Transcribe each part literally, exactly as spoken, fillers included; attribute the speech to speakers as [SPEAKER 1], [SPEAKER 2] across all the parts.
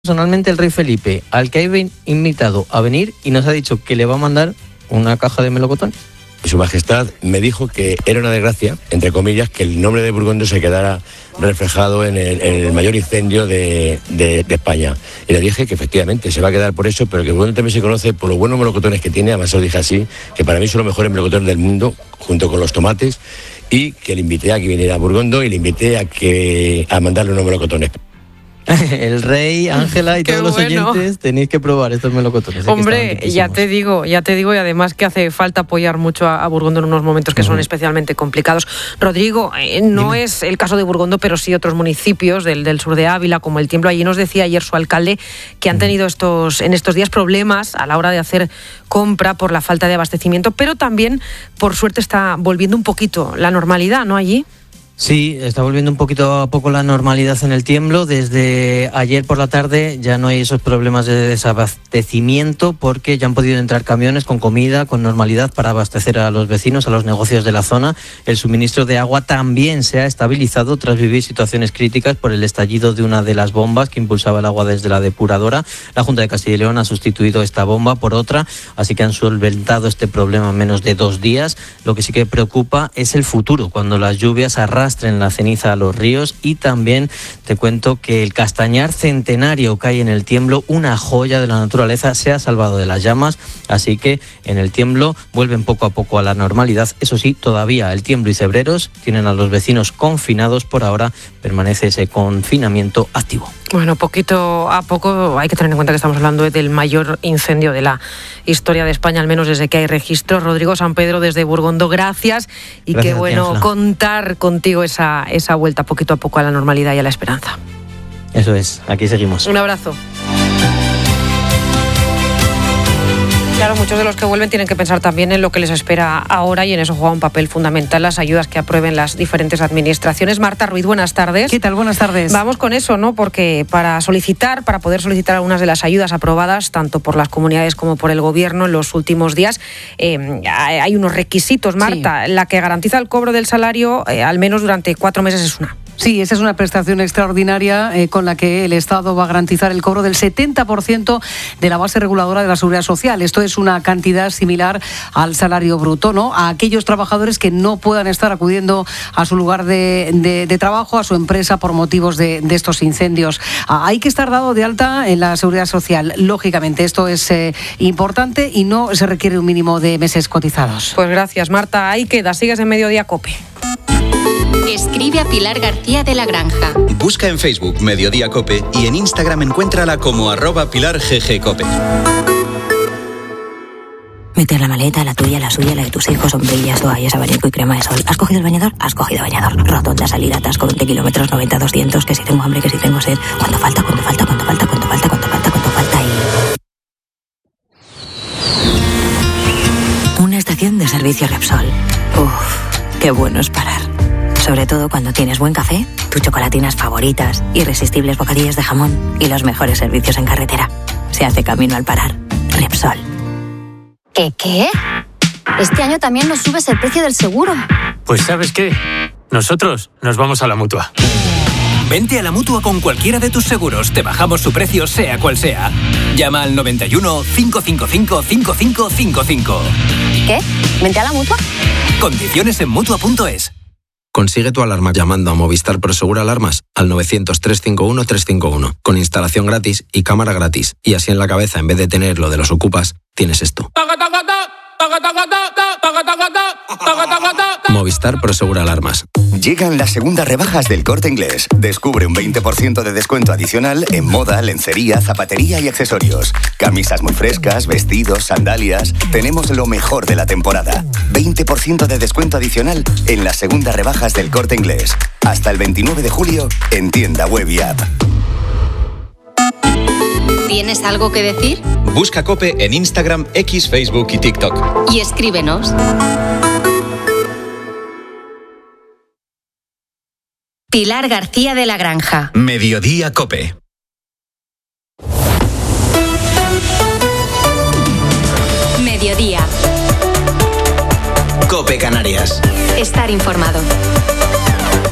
[SPEAKER 1] Personalmente el rey Felipe, al que ha invitado a venir y nos ha dicho que le va a mandar una caja de melocotones.
[SPEAKER 2] Su Majestad me dijo que era una desgracia, entre comillas, que el nombre de Burgondo se quedara reflejado en el, en el mayor incendio de, de, de España. Y le dije que efectivamente se va a quedar por eso, pero que Burgondo también se conoce por los buenos melocotones que tiene, además se lo dije así, que para mí son los mejores melocotones del mundo, junto con los tomates, y que le invité a que viniera a Burgondo y le invité a, que, a mandarle unos melocotones.
[SPEAKER 1] El rey, Ángela y
[SPEAKER 3] Qué
[SPEAKER 1] todos
[SPEAKER 3] bueno.
[SPEAKER 1] los oyentes tenéis que probar estos melocotones.
[SPEAKER 3] Hombre, ya te digo, ya te digo, y además que hace falta apoyar mucho a, a Burgondo en unos momentos que uh-huh. son especialmente complicados. Rodrigo, eh, no Dime. es el caso de Burgondo, pero sí otros municipios del, del sur de Ávila, como el Tiemblo. Allí nos decía ayer su alcalde que han tenido estos en estos días problemas a la hora de hacer compra por la falta de abastecimiento, pero también, por suerte, está volviendo un poquito la normalidad, ¿no? Allí.
[SPEAKER 1] Sí, está volviendo un poquito a poco la normalidad en el Tiemblo. Desde ayer por la tarde ya no hay esos problemas de desabastecimiento porque ya han podido entrar camiones con comida, con normalidad para abastecer a los vecinos, a los negocios de la zona. El suministro de agua también se ha estabilizado tras vivir situaciones críticas por el estallido de una de las bombas que impulsaba el agua desde la depuradora. La Junta de Castilla y León ha sustituido esta bomba por otra, así que han solventado este problema en menos de dos días. Lo que sí que preocupa es el futuro, cuando las lluvias arrastran en la ceniza a los ríos. Y también te cuento que el castañar centenario que hay en el Tiemblo, una joya de la naturaleza, se ha salvado de las llamas, así que en el Tiemblo vuelven poco a poco a la normalidad. Eso sí, todavía el Tiemblo y Cebreros tienen a los vecinos confinados. Por ahora permanece ese confinamiento activo.
[SPEAKER 3] Bueno, poquito a poco. Hay que tener en cuenta que estamos hablando del mayor incendio de la historia de España, al menos desde que hay registro. Rodrigo San Pedro desde Burgondo, gracias. Y
[SPEAKER 1] gracias,
[SPEAKER 3] qué bueno
[SPEAKER 1] Ángela.
[SPEAKER 3] contar contigo esa, esa vuelta poquito a poco a la normalidad y a la esperanza.
[SPEAKER 1] Eso es, aquí seguimos.
[SPEAKER 3] Un abrazo. Claro, muchos de los que vuelven tienen que pensar también en lo que les espera ahora, y en eso juega un papel fundamental las ayudas que aprueben las diferentes administraciones. Marta Ruiz, buenas tardes.
[SPEAKER 4] ¿Qué tal? Buenas tardes.
[SPEAKER 3] Vamos con eso, ¿no? Porque para solicitar, para poder solicitar algunas de las ayudas aprobadas, tanto por las comunidades como por el gobierno en los últimos días, eh, hay unos requisitos, Marta. Sí. La que garantiza el cobro del salario, eh, al menos durante cuatro meses, es una.
[SPEAKER 4] Sí, esa es una prestación extraordinaria eh, con la que el Estado va a garantizar el cobro del setenta por ciento de la base reguladora de la Seguridad Social. Esto es una cantidad similar al salario bruto, ¿no? A aquellos trabajadores que no puedan estar acudiendo a su lugar de, de, de trabajo, a su empresa, por motivos de, de estos incendios. Ah, hay que estar dado de alta en la Seguridad Social. Lógicamente, esto es eh, importante y no se requiere un mínimo de meses cotizados.
[SPEAKER 3] Pues gracias, Marta. Ahí queda. Sigues en Mediodía COPE.
[SPEAKER 5] Escribe a Pilar García de la Granja.
[SPEAKER 6] Busca en Facebook Mediodía COPE y en Instagram encuéntrala como arroba Pilar G G COPE.
[SPEAKER 7] Meter la maleta, la tuya, la suya, la de tus hijos, sombrillas, toallas, abanico y crema de sol. ¿Has cogido el bañador? Has cogido bañador. Rotonda, salida, atasco, veinte kilómetros, noventa, doscientos, que si tengo hambre, que si tengo sed. ¿Cuánto falta? ¿Cuánto falta? ¿Cuánto falta? ¿Cuánto falta? ¿Cuánto falta? ¿Cuánto falta? Y... una estación de servicio Repsol. Uff, qué bueno es parar. Sobre todo cuando tienes buen café, tus chocolatinas favoritas, irresistibles bocadillos de jamón y los mejores servicios en carretera. Se hace camino al parar. Repsol.
[SPEAKER 5] ¿Qué qué? Este año también nos subes el precio del seguro.
[SPEAKER 8] Pues ¿sabes qué? Nosotros nos vamos a la Mutua. Vente a la Mutua con cualquiera de tus seguros. Te bajamos su precio, sea cual sea. Llama al noventa y uno, cinco cinco cinco, cinco cinco cinco cinco.
[SPEAKER 5] ¿Qué? ¿Vente a la Mutua?
[SPEAKER 8] Condiciones en Mutua punto es.
[SPEAKER 9] Consigue tu alarma llamando a Movistar Prosegur Alarmas al novecientos, trescientos cincuenta y uno, trescientos cincuenta y uno, con instalación gratis y cámara gratis. Y así en la cabeza, en vez de tener lo de los ocupas, tienes esto. Movistar Prosegur Alarmas.
[SPEAKER 10] Llegan las segundas rebajas del Corte Inglés. Descubre un veinte por ciento de descuento adicional en moda, lencería, zapatería y accesorios. Camisas muy frescas, vestidos, sandalias. Tenemos lo mejor de la temporada. veinte por ciento de descuento adicional en las segundas rebajas del Corte Inglés. Hasta el veintinueve de julio en tienda web y app.
[SPEAKER 5] ¿Tienes algo que decir?
[SPEAKER 6] Busca COPE en Instagram, X, Facebook y TikTok.
[SPEAKER 5] Y escríbenos. Pilar García de la Granja.
[SPEAKER 6] Mediodía COPE.
[SPEAKER 5] Mediodía.
[SPEAKER 6] COPE Canarias.
[SPEAKER 5] Estar informado.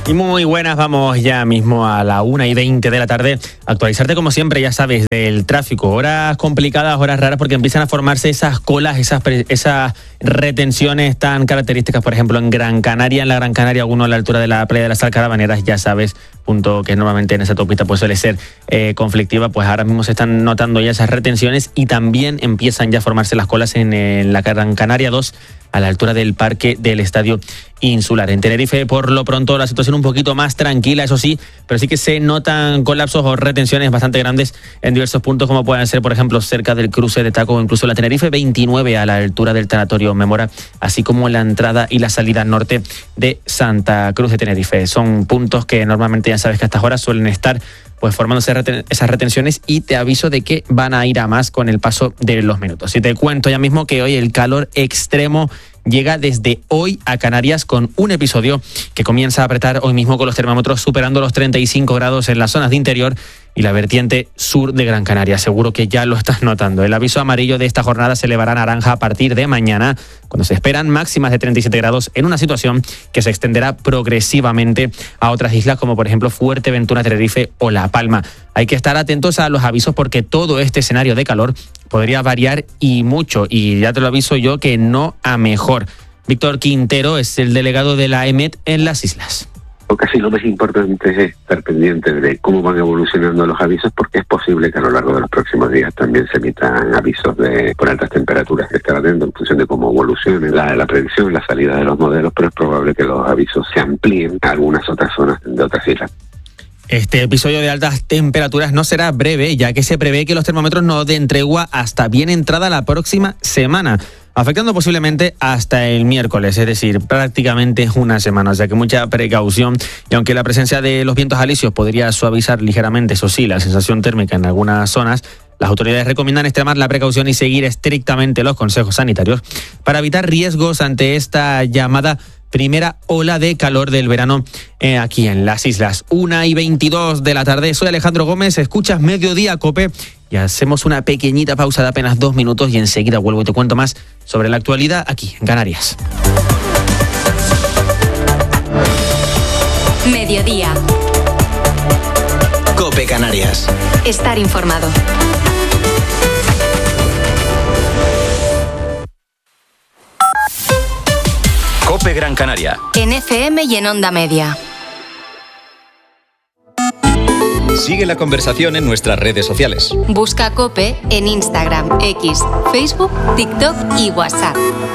[SPEAKER 11] Y muy buenas, vamos ya mismo a la una y veinte de la tarde. Actualizarte como siempre, ya sabes, del tráfico. Horas complicadas, horas raras, porque empiezan a formarse esas colas, esas, esas retenciones tan características, por ejemplo, en Gran Canaria, en la Gran Canaria uno a la altura de la playa de las Alcarabaneras, ya sabes, punto que normalmente en esa autopista pues suele ser eh, conflictiva, pues ahora mismo se están notando ya esas retenciones y también empiezan ya a formarse las colas en, en la Gran Canaria dos, a la altura del parque del Estadio Insular. En Tenerife, por lo pronto, la situación un poquito más tranquila, eso sí, pero sí que se notan colapsos o retenciones bastante grandes en diversos puntos, como pueden ser, por ejemplo, cerca del cruce de Taco o incluso la Tenerife veintinueve a la altura del tanatorio Memora, así como la entrada y la salida norte de Santa Cruz de Tenerife. Son puntos que normalmente ya sabes que a estas horas suelen estar pues formándose reten- esas retenciones, y te aviso de que van a ir a más con el paso de los minutos. Y te cuento ya mismo que hoy el calor extremo llega desde hoy a Canarias, con un episodio que comienza a apretar hoy mismo con los termómetros superando los treinta y cinco grados en las zonas de interior y la vertiente sur de Gran Canaria. Seguro que ya lo estás notando. El aviso amarillo de esta jornada se elevará a naranja a partir de mañana, cuando se esperan máximas de treinta y siete grados en una situación que se extenderá progresivamente a otras islas como por ejemplo Fuerteventura, Tenerife o La Palma. Hay que estar atentos a los avisos porque todo este escenario de calor podría variar y mucho, y ya te lo aviso yo que no a mejor. Víctor Quintero es el delegado de la E M E T en las islas.
[SPEAKER 12] Casi lo más importante es estar pendientes de cómo van evolucionando los avisos, porque es posible que a lo largo de los próximos días también se emitan avisos de por altas temperaturas. Estar atento en función de cómo evolucione la, la predicción, la salida de los modelos, pero es probable que los avisos se amplíen a algunas otras zonas de otras islas.
[SPEAKER 11] Este episodio de altas temperaturas no será breve, ya que se prevé que los termómetros no den tregua hasta bien entrada la próxima semana, afectando posiblemente hasta el miércoles, es decir, prácticamente una semana. O sea que mucha precaución, y aunque la presencia de los vientos alisios podría suavizar ligeramente, eso sí, la sensación térmica en algunas zonas, las autoridades recomiendan extremar la precaución y seguir estrictamente los consejos sanitarios para evitar riesgos ante esta llamada primera ola de calor del verano eh, aquí en las islas. Una y veintidós de la tarde, soy Alejandro Gómez, escuchas Mediodía Cope y hacemos una pequeñita pausa de apenas dos minutos y enseguida vuelvo y te cuento más sobre la actualidad aquí en Canarias.
[SPEAKER 13] Mediodía.
[SPEAKER 6] Cope Canarias.
[SPEAKER 13] Estar informado.
[SPEAKER 6] Cope Gran Canaria.
[SPEAKER 13] En F M y en Onda Media.
[SPEAKER 6] Sigue la conversación en nuestras redes sociales.
[SPEAKER 13] Busca Cope en Instagram, X, Facebook, TikTok y WhatsApp.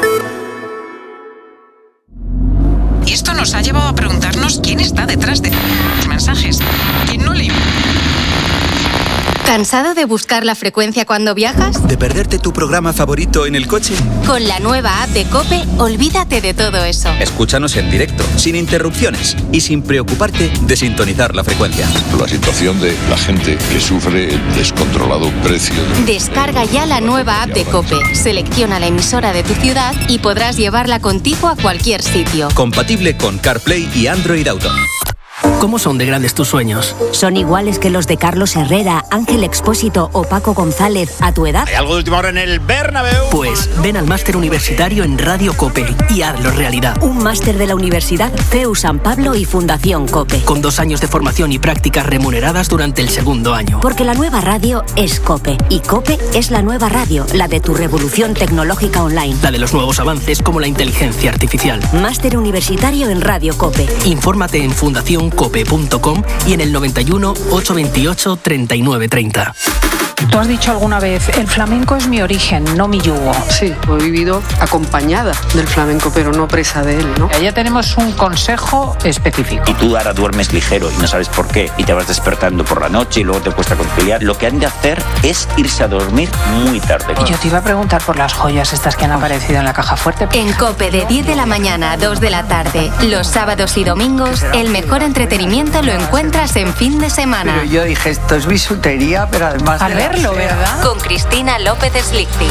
[SPEAKER 14] Y esto nos ha llevado a preguntarnos quién está detrás de los mensajes. ¿Quién no le...
[SPEAKER 13] ¿Cansado de buscar la frecuencia cuando viajas?
[SPEAKER 6] ¿De perderte tu programa favorito en el coche?
[SPEAKER 13] Con la nueva app de COPE, olvídate de todo eso.
[SPEAKER 6] Escúchanos en directo, sin interrupciones y sin preocuparte de sintonizar la frecuencia.
[SPEAKER 15] La situación de la gente que sufre el descontrolado precio. De...
[SPEAKER 13] Descarga ya la nueva app de COPE, selecciona la emisora de tu ciudad y podrás llevarla contigo a cualquier sitio.
[SPEAKER 6] Compatible con CarPlay y Android Auto.
[SPEAKER 16] ¿Cómo son de grandes tus sueños?
[SPEAKER 17] ¿Son iguales que los de Carlos Herrera, Ángel Expósito o Paco González a tu edad?
[SPEAKER 18] ¿Hay algo de última hora en el Bernabéu?
[SPEAKER 16] Pues ven al máster universitario en Radio COPE y hazlo realidad.
[SPEAKER 17] Un máster de la Universidad C E U San Pablo y Fundación COPE.
[SPEAKER 16] Con dos años de formación y prácticas remuneradas durante el segundo año.
[SPEAKER 17] Porque la nueva radio es COPE y COPE es la nueva radio, la de tu revolución tecnológica online.
[SPEAKER 16] La de los nuevos avances como la inteligencia artificial.
[SPEAKER 17] Máster universitario en Radio COPE.
[SPEAKER 16] Infórmate en fundación cope punto com y en el noventa y uno, ochocientos veintiocho, treinta y nueve treinta.
[SPEAKER 19] Tú has dicho alguna vez, el flamenco es mi origen, no mi yugo.
[SPEAKER 20] Sí, he vivido acompañada del flamenco, pero no presa de él, ¿no?
[SPEAKER 19] Ya tenemos un consejo específico.
[SPEAKER 21] Y tú ahora duermes ligero y no sabes por qué, y te vas despertando por la noche y luego te cuesta conciliar. Lo que han de hacer es irse a dormir muy tarde.
[SPEAKER 19] Y yo te iba a preguntar por las joyas estas que han aparecido en la caja fuerte.
[SPEAKER 13] En COPE de diez de la mañana a dos de la tarde, los sábados y domingos, el mejor entretenimiento lo encuentras en fin de semana.
[SPEAKER 22] Pero yo dije, esto es bisutería, pero además...
[SPEAKER 19] Al verlo, ¿verdad?
[SPEAKER 13] Con Cristina López Slichting.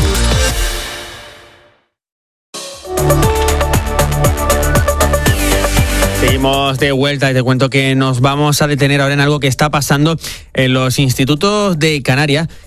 [SPEAKER 11] Seguimos de vuelta y te cuento que nos vamos a detener ahora en algo que está pasando en los institutos de Canarias,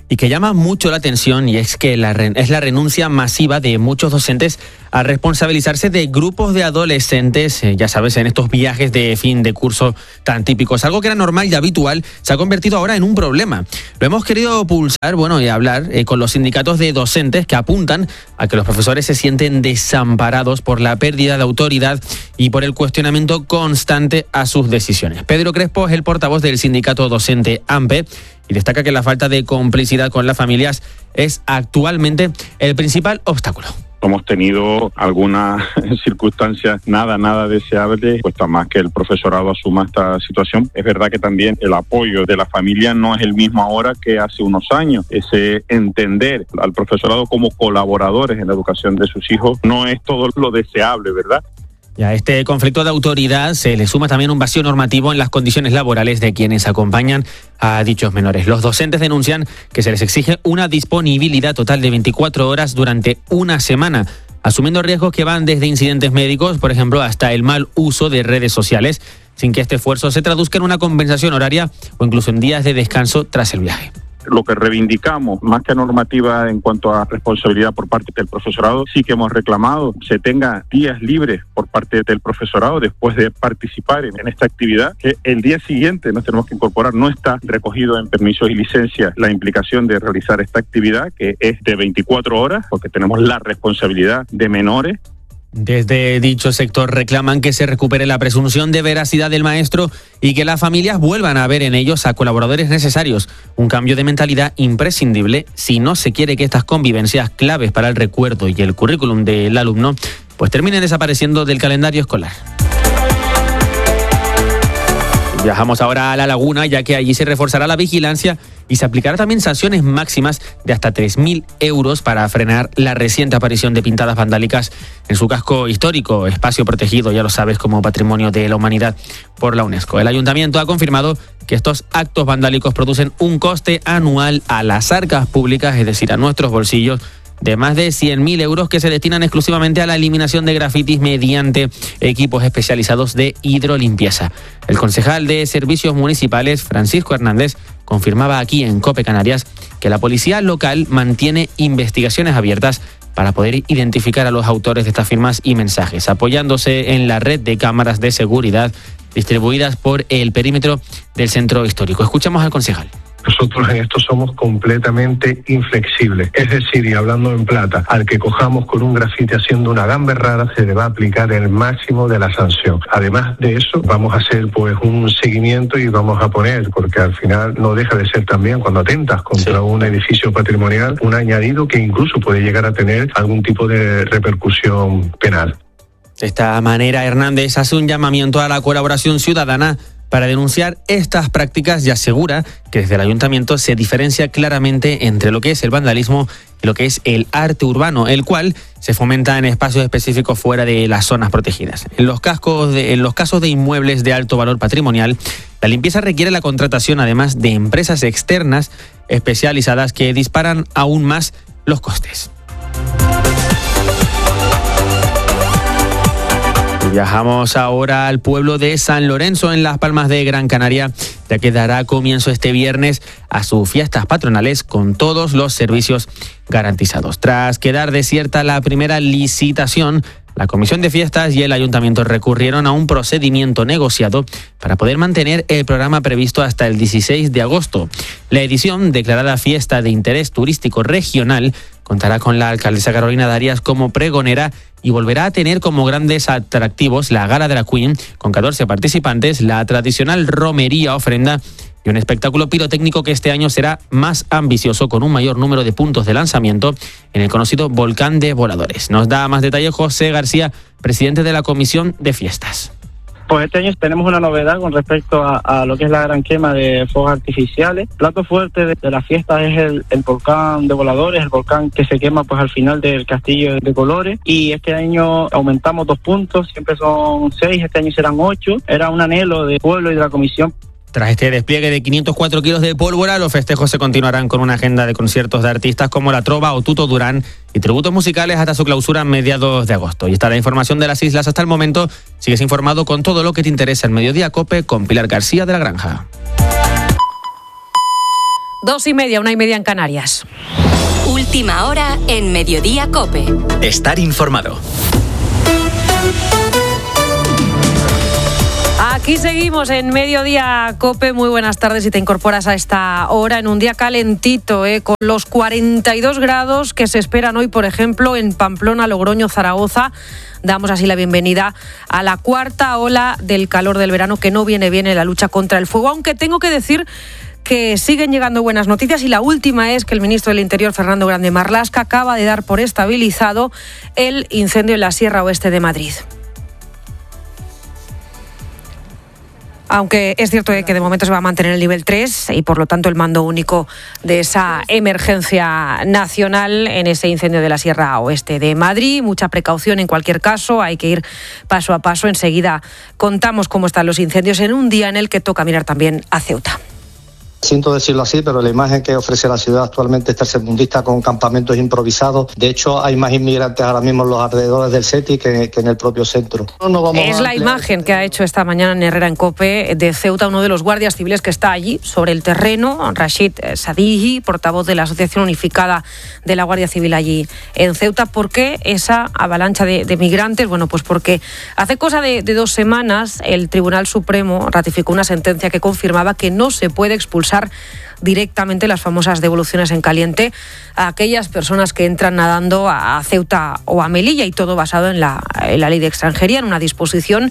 [SPEAKER 11] y que llama mucho la atención, y es que la, es la renuncia masiva de muchos docentes a responsabilizarse de grupos de adolescentes, eh, ya sabes, en estos viajes de fin de curso tan típicos. Algo que era normal y habitual se ha convertido ahora en un problema. Lo hemos querido pulsar, bueno, y hablar eh, con los sindicatos de docentes que apuntan a que los profesores se sienten desamparados por la pérdida de autoridad y por el cuestionamiento constante a sus decisiones. Pedro Crespo es el portavoz del sindicato docente AMPE y destaca que la falta de complicidad con las familias es actualmente el principal obstáculo.
[SPEAKER 1] Hemos tenido algunas circunstancias nada, nada deseables, cuesta más que el profesorado asuma esta situación. Es verdad que también el apoyo de la familia no es el mismo ahora que hace unos años. Ese entender al profesorado como colaboradores en la educación de sus hijos no es todo lo deseable, ¿verdad?
[SPEAKER 11] Y a este conflicto de autoridad se le suma también un vacío normativo en las condiciones laborales de quienes acompañan a dichos menores. Los docentes denuncian que se les exige una disponibilidad total de veinticuatro horas durante una semana, asumiendo riesgos que van desde incidentes médicos, por ejemplo, hasta el mal uso de redes sociales, sin que este esfuerzo se traduzca en una compensación horaria o incluso en días de descanso tras el viaje.
[SPEAKER 1] Lo que reivindicamos, más que normativa en cuanto a responsabilidad por parte del profesorado, sí que hemos reclamado se tenga días libres por parte del profesorado después de participar en, en esta actividad, que el día siguiente nos tenemos que incorporar. No está recogido en permisos y licencias la implicación de realizar esta actividad, que es de veinticuatro horas, porque tenemos la responsabilidad de menores.
[SPEAKER 11] Desde dicho sector reclaman que se recupere la presunción de veracidad del maestro y que las familias vuelvan a ver en ellos a colaboradores necesarios. Un cambio de mentalidad imprescindible si no se quiere que estas convivencias claves para el recuerdo y el currículum del alumno pues terminen desapareciendo del calendario escolar. Viajamos ahora a La Laguna, ya que allí se reforzará la vigilancia y se aplicará también sanciones máximas de hasta tres mil euros para frenar la reciente aparición de pintadas vandálicas en su casco histórico, espacio protegido, ya lo sabes, como Patrimonio de la Humanidad por la UNESCO. El ayuntamiento ha confirmado que estos actos vandálicos producen un coste anual a las arcas públicas, es decir, a nuestros bolsillos, de más de cien mil euros que se destinan exclusivamente a la eliminación de grafitis mediante equipos especializados de hidrolimpieza. El concejal de Servicios Municipales, Francisco Hernández, confirmaba aquí en COPE Canarias que la policía local mantiene investigaciones abiertas para poder identificar a los autores de estas firmas y mensajes, apoyándose en la red de cámaras de seguridad distribuidas por el perímetro del centro histórico. Escuchamos al concejal.
[SPEAKER 2] Nosotros en esto somos completamente inflexibles. Es decir, y hablando en plata, al que cojamos con un grafiti haciendo una gamberrada se le va a aplicar el máximo de la sanción. Además de eso, vamos a hacer pues un seguimiento y vamos a poner, porque al final no deja de ser también, cuando atentas contra sí. un edificio patrimonial, un añadido que incluso puede llegar a tener algún tipo de repercusión penal.
[SPEAKER 11] De esta manera, Hernández hace un llamamiento a la colaboración ciudadana para denunciar estas prácticas y asegura que desde el ayuntamiento se diferencia claramente entre lo que es el vandalismo y lo que es el arte urbano, el cual se fomenta en espacios específicos fuera de las zonas protegidas. En los, cascos de, en los casos de inmuebles de alto valor patrimonial, la limpieza requiere la contratación además de empresas externas especializadas que disparan aún más los costes. Viajamos ahora al pueblo de San Lorenzo, en Las Palmas de Gran Canaria, ya que dará comienzo este viernes a sus fiestas patronales con todos los servicios garantizados. Tras quedar desierta la primera licitación, la Comisión de Fiestas y el Ayuntamiento recurrieron a un procedimiento negociado para poder mantener el programa previsto hasta el dieciséis de agosto. La edición, declarada Fiesta de Interés Turístico Regional, contará con la alcaldesa Carolina Darias como pregonera y volverá a tener como grandes atractivos la Gala de la Queen, con catorce participantes, la tradicional romería ofrenda y un espectáculo pirotécnico que este año será más ambicioso, con un mayor número de puntos de lanzamiento en el conocido Volcán de Voladores. Nos da más detalles José García, presidente de la Comisión de Fiestas.
[SPEAKER 23] Pues este año tenemos una novedad con respecto a, a lo que es la gran quema de fuegos artificiales. El plato fuerte de, de la fiesta es el, el volcán de Voladores, el volcán que se quema pues al final del castillo de Colores. Y este año aumentamos dos puntos, siempre son seis, este año serán ocho. Era un anhelo del pueblo y de la comisión.
[SPEAKER 11] Tras este despliegue de quinientos cuatro kilos de pólvora, los festejos se continuarán con una agenda de conciertos de artistas como La Trova o Tuto Durán y tributos musicales hasta su clausura a mediados de agosto. Y está la información de las islas hasta el momento. Sigues informado con todo lo que te interesa en Mediodía COPE con Pilar García de la Granja.
[SPEAKER 3] Dos y media, una y media en Canarias.
[SPEAKER 13] Última hora en Mediodía COPE.
[SPEAKER 6] Estar informado.
[SPEAKER 3] Aquí seguimos en Mediodía COPE. Muy buenas tardes si te incorporas a esta hora en un día calentito, ¿eh? Con los cuarenta y dos grados que se esperan hoy, por ejemplo, en Pamplona, Logroño, Zaragoza. Damos así la bienvenida a la cuarta ola del calor del verano, que no viene bien en la lucha contra el fuego, aunque tengo que decir que siguen llegando buenas noticias, y la última es que el ministro del Interior, Fernando Grande Marlaska, acaba de dar por estabilizado el incendio en la Sierra Oeste de Madrid. Aunque es cierto que de momento se va a mantener el nivel tres y por lo tanto el mando único de esa emergencia nacional en ese incendio de la Sierra Oeste de Madrid. Mucha precaución en cualquier caso, hay que ir paso a paso. Enseguida contamos cómo están los incendios en un día en el que toca mirar también a Ceuta.
[SPEAKER 4] Siento decirlo así, pero la imagen que ofrece la ciudad actualmente es tercermundista, con campamentos improvisados. De hecho, hay más inmigrantes ahora mismo en los alrededores del SETI que, que en el propio centro. No, no vamos
[SPEAKER 3] es la imagen que ha hecho esta mañana en Herrera en COPE de Ceuta uno de los guardias civiles que está allí sobre el terreno, Rashid Sadigi, portavoz de la Asociación Unificada de la Guardia Civil allí en Ceuta. ¿Por qué esa avalancha de, de migrantes? Bueno, pues porque hace cosa de, de dos semanas el Tribunal Supremo ratificó una sentencia que confirmaba que no se puede expulsar directamente las famosas devoluciones en caliente a aquellas personas que entran nadando a Ceuta o a Melilla, y todo basado en la, en la ley de extranjería, en una disposición.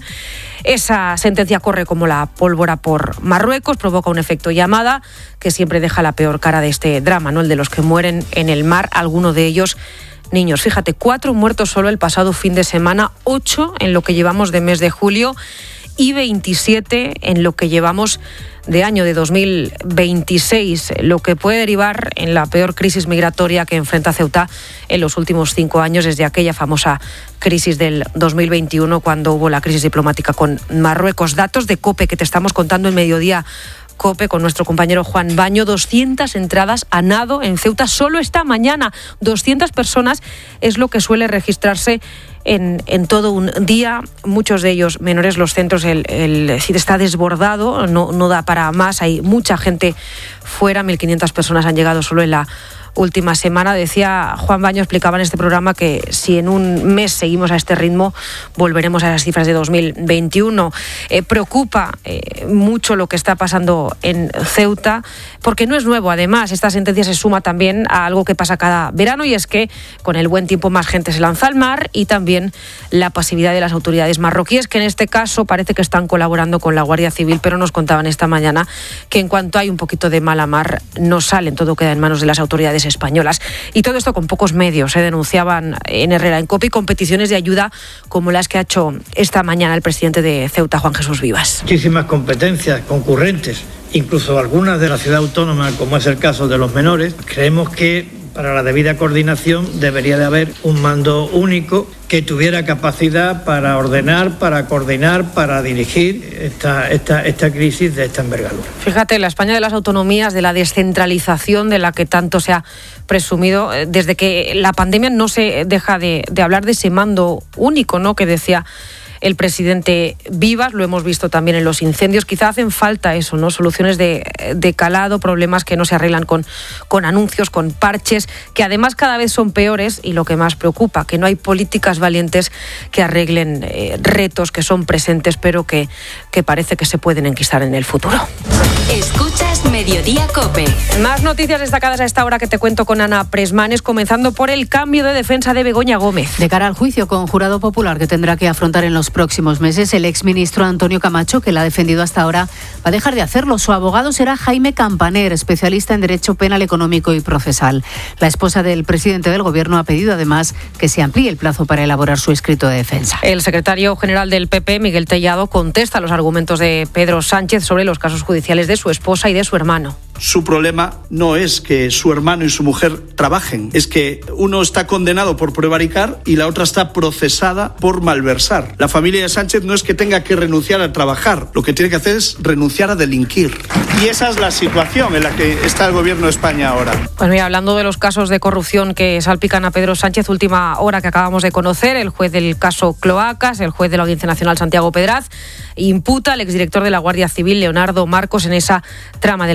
[SPEAKER 3] Esa sentencia corre como la pólvora por Marruecos, provoca un efecto llamada que siempre deja la peor cara de este drama, ¿no? El de los que mueren en el mar, alguno de ellos niños. Fíjate, cuatro muertos solo el pasado fin de semana, ocho en lo que llevamos de mes de julio y veintisiete en lo que llevamos de año de dos mil veintiséis, lo que puede derivar en la peor crisis migratoria que enfrenta Ceuta en los últimos cinco años, desde aquella famosa crisis del dos mil veintiuno, cuando hubo la crisis diplomática con Marruecos. Datos de COPE que te estamos contando en Mediodía COPE con nuestro compañero Juan Baño. doscientas entradas a nado en Ceuta solo esta mañana. doscientas personas es lo que suele registrarse en, en todo un día. Muchos de ellos menores. Los centros, el, el sitio está desbordado, no, no da para más. Hay mucha gente fuera. mil quinientas personas han llegado solo en la última semana. Decía Juan Baño, explicaba en este programa que si en un mes seguimos a este ritmo, volveremos a las cifras de dos mil veintiuno. Eh, preocupa eh, mucho lo que está pasando en Ceuta, porque no es nuevo. Además, esta sentencia se suma también a algo que pasa cada verano, y es que con el buen tiempo más gente se lanza al mar, y también la pasividad de las autoridades marroquíes, que en este caso parece que están colaborando con la Guardia Civil, pero nos contaban esta mañana que en cuanto hay un poquito de mala mar no salen, todo queda en manos de las autoridades españolas. Y todo esto con pocos medios. Se denunciaban en Herrera en COPE competiciones de ayuda como las que ha hecho esta mañana el presidente de Ceuta, Juan Jesús Vivas.
[SPEAKER 7] Muchísimas competencias concurrentes, incluso algunas de la ciudad autónoma, como es el caso de los menores. Creemos que para la debida coordinación debería de haber un mando único que tuviera capacidad para ordenar, para coordinar, para dirigir esta, esta, esta crisis de esta envergadura.
[SPEAKER 3] Fíjate, la España de las autonomías, de la descentralización de la que tanto se ha presumido, desde que la pandemia no se deja de, de hablar de ese mando único, ¿no?, que decía el presidente Vivas. Lo hemos visto también en los incendios. Quizá hacen falta eso, ¿no? Soluciones de, de calado, problemas que no se arreglan con, con anuncios, con parches, que además cada vez son peores, y lo que más preocupa, que no hay políticas valientes que arreglen eh, retos que son presentes, pero que, que parece que se pueden enquistar en el futuro.
[SPEAKER 13] Escuchas Mediodía COPE.
[SPEAKER 3] Más noticias destacadas a esta hora que te cuento con Ana Presmanes, comenzando por el cambio de defensa de Begoña Gómez.
[SPEAKER 24] De cara al juicio con jurado popular que tendrá que afrontar en los próximos meses, el exministro Antonio Camacho, que la ha defendido hasta ahora, va a dejar de hacerlo. Su abogado será Jaime Campaner, especialista en Derecho Penal Económico y Procesal. La esposa del presidente del Gobierno ha pedido además que se amplíe el plazo para elaborar su escrito de defensa.
[SPEAKER 3] El secretario general del P P, Miguel Tellado, contesta a los argumentos de Pedro Sánchez sobre los casos judiciales de su esposa y de su hermano.
[SPEAKER 25] Su problema no es que su hermano y su mujer trabajen, es que uno está condenado por prevaricar y la otra está procesada por malversar. La familia de Sánchez no es que tenga que renunciar a trabajar, lo que tiene que hacer es renunciar a delinquir. Y esa es la situación en la que está el Gobierno de España ahora.
[SPEAKER 3] Pues mira, hablando de los casos de corrupción que salpican a Pedro Sánchez, última hora que acabamos de conocer, el juez del caso Cloacas, el juez de la Audiencia Nacional Santiago Pedraz, imputa al exdirector de la Guardia Civil, Leonardo Marcos, en esa trama de las cloacas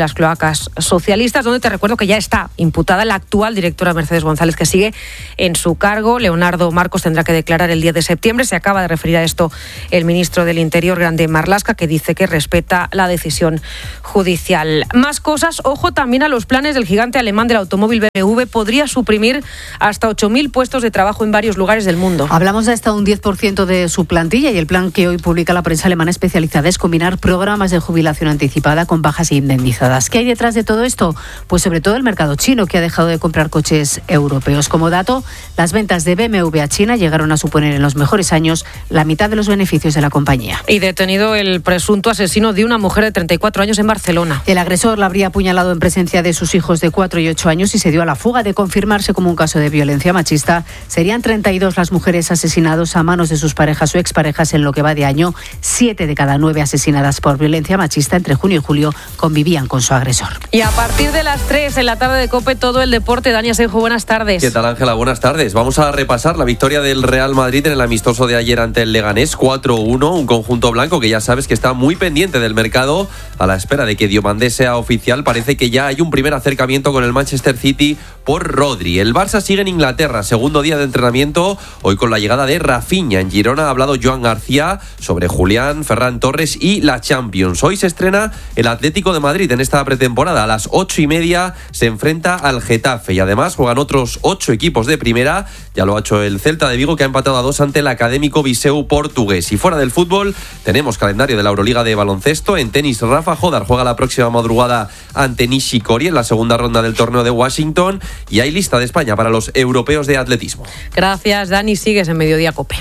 [SPEAKER 3] políticas socialistas, donde te recuerdo que ya está imputada la actual directora Mercedes González, que sigue en su cargo. Leonardo Marcos tendrá que declarar el diez de septiembre. Se acaba de referir a esto el ministro del Interior, Grande Marlaska, que dice que respeta la decisión judicial. Más cosas, ojo también a los planes del gigante alemán del automóvil B M W. Podría suprimir hasta ocho mil puestos de trabajo en varios lugares del mundo.
[SPEAKER 24] Hablamos de hasta un diez por ciento de su plantilla, y el plan que hoy publica la prensa alemana especializada es combinar programas de jubilación anticipada con bajas indemnizadas. ¿Qué hay detrás de todo esto? Pues sobre todo el mercado chino, que ha dejado de comprar coches europeos. Como dato, las ventas de B M W a China llegaron a suponer en los mejores años la mitad de los beneficios de la compañía.
[SPEAKER 3] Y detenido el presunto asesino de una mujer de treinta y cuatro años en Barcelona.
[SPEAKER 24] El agresor la habría apuñalado en presencia de sus hijos de cuatro y ocho años y se dio a la fuga. De confirmarse como un caso de violencia machista, serían treinta y dos las mujeres asesinadas a manos de sus parejas o exparejas en lo que va de año. Siete de cada nueve asesinadas por violencia machista entre junio y julio convivían con su agresor.
[SPEAKER 3] Y a partir de las tres en la tarde de COPE, todo el deporte. Dani Asenjo, buenas tardes.
[SPEAKER 5] ¿Qué tal, Ángela? Buenas tardes. Vamos a repasar la victoria del Real Madrid en el amistoso de ayer ante el Leganés, cuatro uno, un conjunto blanco que ya sabes que está muy pendiente del mercado a la espera de que Diomandé sea oficial. Parece que ya hay un primer acercamiento con el Manchester City por Rodri. El Barça sigue en Inglaterra, segundo día de entrenamiento, hoy con la llegada de Rafinha. En Girona ha hablado Joan García sobre Julián, Ferran Torres y la Champions. Hoy se estrena el Atlético de Madrid en esta pretemporada. A las ocho y media se enfrenta al Getafe y además juegan otros ocho equipos de primera. Ya lo ha hecho el Celta de Vigo, que ha empatado a dos ante el Académico Viseu portugués. Y fuera del fútbol tenemos calendario de la Euroliga de baloncesto. En tenis, Rafa Jodar juega la próxima madrugada ante Nishikori en la segunda ronda del torneo de Washington. Y hay lista de España para los europeos de atletismo.
[SPEAKER 3] Gracias, Dani. Sigues en Mediodía COPE.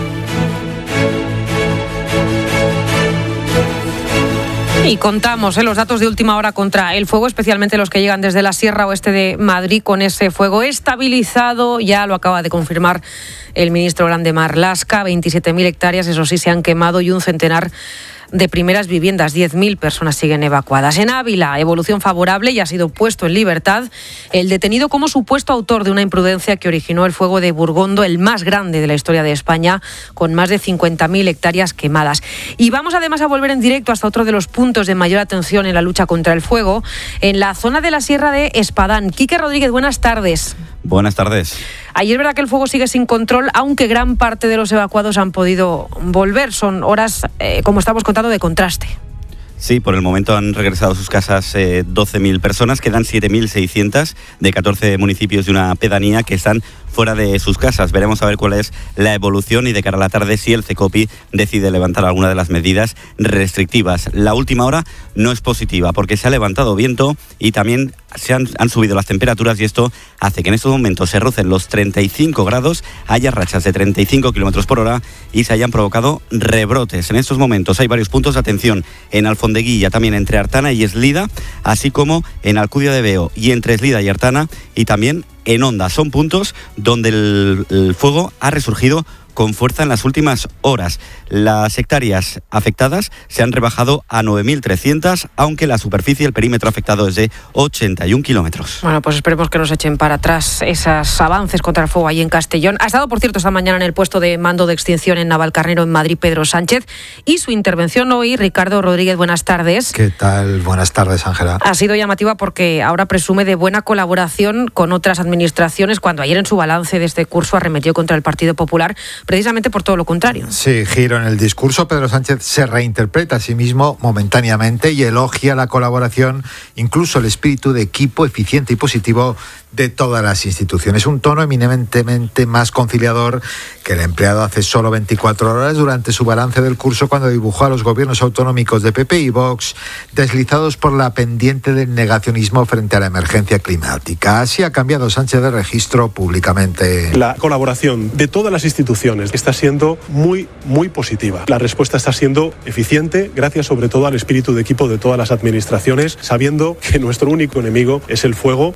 [SPEAKER 3] Y contamos eh, los datos de última hora contra el fuego, especialmente los que llegan desde la Sierra Oeste de Madrid, con ese fuego estabilizado. Ya lo acaba de confirmar el ministro Grande Marlaska. veintisiete mil hectáreas, eso sí, se han quemado, y un centenar de primeras viviendas. diez mil personas siguen evacuadas. En Ávila, evolución favorable, y ha sido puesto en libertad el detenido como supuesto autor de una imprudencia que originó el fuego de Burgondo, el más grande de la historia de España, con más de cincuenta mil hectáreas quemadas. Y vamos además a volver en directo hasta otro de los puntos de mayor atención en la lucha contra el fuego, en la zona de la Sierra de Espadán. Quique Rodríguez, buenas tardes.
[SPEAKER 8] Buenas tardes.
[SPEAKER 3] Ayer es verdad que el fuego sigue sin control, aunque gran parte de los evacuados han podido volver. Son horas, eh, como estamos contando, de contraste.
[SPEAKER 8] Sí, por el momento han regresado a sus casas eh, doce mil personas, quedan siete mil seiscientas de catorce municipios de una pedanía que están fuera de sus casas. Veremos a ver cuál es la evolución y de cara a la tarde si el CECOPI decide levantar alguna de las medidas restrictivas. La última hora no es positiva porque se ha levantado viento y también se han, han subido las temperaturas, y esto hace que en estos momentos se rocen los treinta y cinco grados, haya rachas de treinta y cinco kilómetros por hora y se hayan provocado rebrotes. En estos momentos hay varios puntos de atención en Alfondeguilla, también entre Artana y Eslida, así como en Alcudia de Veo y entre Eslida y Artana, y también en Onda. Son puntos donde el, el fuego ha resurgido con fuerza en las últimas horas. Las hectáreas afectadas se han rebajado a nueve mil trescientas, aunque la superficie, el perímetro afectado es de ochenta y un kilómetros.
[SPEAKER 3] Bueno, pues esperemos que nos echen para atrás esos avances contra el fuego ahí en Castellón. Ha estado, por cierto, esta mañana en el puesto de mando de extinción en Navalcarnero, en Madrid, Pedro Sánchez, y su intervención hoy, Ricardo Rodríguez, buenas tardes.
[SPEAKER 9] ¿Qué tal? Buenas tardes, Ángela.
[SPEAKER 3] Ha sido llamativa porque ahora presume de buena colaboración con otras administraciones, cuando ayer en su balance de este curso arremetió contra el Partido Popular, precisamente por todo lo contrario.
[SPEAKER 9] Sí, giro en el discurso. Pedro Sánchez se reinterpreta a sí mismo momentáneamente y elogia la colaboración, incluso el espíritu de equipo eficiente y positivo de todas las instituciones. Un tono eminentemente más conciliador que el empleado hace solo veinticuatro horas durante su balance del curso, cuando dibujó a los gobiernos autonómicos de P P y Vox deslizados por la pendiente del negacionismo frente a la emergencia climática. Así ha cambiado Sánchez de registro públicamente.
[SPEAKER 10] La colaboración de todas las instituciones está siendo muy, muy positiva. La respuesta está siendo eficiente, gracias sobre todo al espíritu de equipo de todas las administraciones, sabiendo que nuestro único enemigo es el fuego.